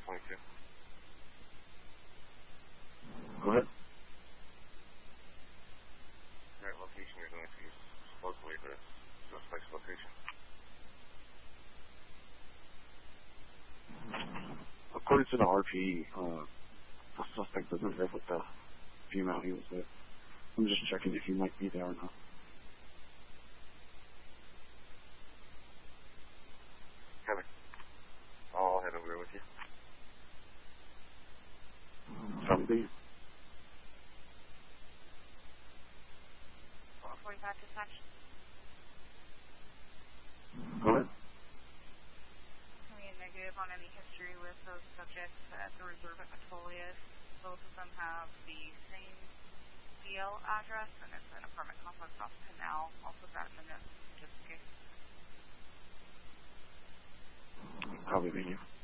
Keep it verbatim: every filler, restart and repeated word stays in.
twenty-two. Go ahead. That location you're going to use locally, the suspect's location. According to the R P E, uh, the suspect doesn't live with the female he was with. I'm just checking if he might be there or not. Kevin, I'll head over there with you. Something. four forty-five dispatch. Go ahead. Can we get negative on any history with those subjects at the reserve at Metolius? Both of them have the same D L address, and it's an apartment complex off Canal. Also got in the notes, just in case. Probably be here.